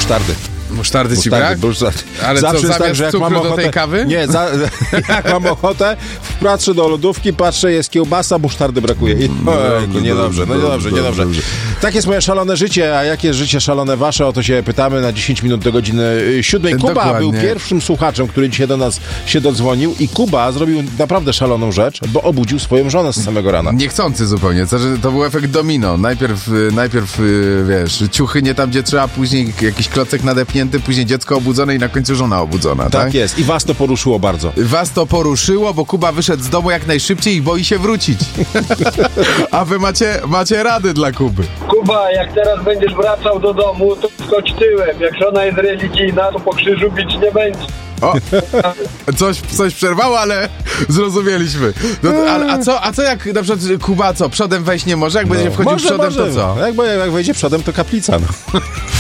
Musztardy ci brak? Ale zawsze co, jest tak, że jak mam ochotę, do tej kawy? Nie, jak mam ochotę, patrzę do lodówki, patrzę, jest kiełbasa, musztardy brakuje. Niedobrze. Tak jest moje szalone życie, a jakie jest życie szalone wasze? O to się pytamy na 10 minut do godziny 7. Kuba Dokładnie. był pierwszym słuchaczem, który dzisiaj do nas się dodzwonił i Kuba zrobił naprawdę szaloną rzecz, bo obudził swoją żonę z samego rana. Niechcący zupełnie, to był efekt domino. Najpierw wiesz, ciuchy nie tam, gdzie trzeba, później jakiś klocek nadepnięty, później dziecko obudzone i na końcu żona obudzona, tak? Tak jest. I was to poruszyło bardzo. Was to poruszyło, bo Kuba wyszedł z domu jak najszybciej i boi się wrócić. A wy macie rady dla Kuby. Kuba, jak teraz będziesz wracał do domu, to skocz tyłem. Jak żona jest religijna, to po krzyżu bić nie będzie. O, coś przerwało, ale zrozumieliśmy. No, a co jak na przykład Kuba przodem wejść nie może? Jak będzie wchodził przodem, to co? Jak wejdzie przodem, to kaplica. No.